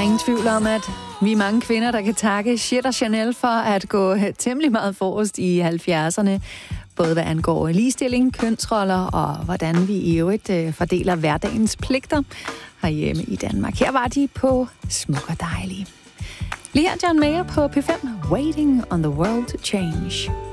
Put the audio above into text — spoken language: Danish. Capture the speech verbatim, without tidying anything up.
ingen tvivl om, at vi er mange kvinder, der kan takke Shit og Chanel for at gå temmelig meget forrest i halvfjerdserne. Både hvad angår ligestilling, kønsroller og hvordan vi i øvrigt fordeler hverdagens pligter herhjemme i Danmark. Her var de på Smuk og Dejlig. Lige her John Mayer på P fem. Waiting on the World to Change.